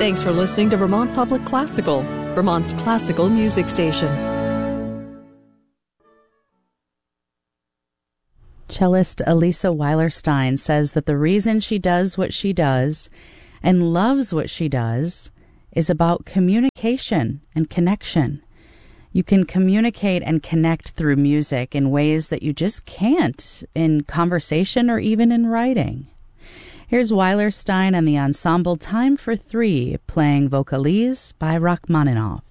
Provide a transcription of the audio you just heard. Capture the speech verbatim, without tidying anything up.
Thanks for listening to Vermont Public Classical, Vermont's classical music station. Cellist Elisa Weilerstein says that the reason she does what she does and loves what she does is about communication and connection. You can communicate and connect through music in ways that you just can't in conversation or even in writing. Here's Weilerstein and the ensemble Time for Three playing Vocalise by Rachmaninoff.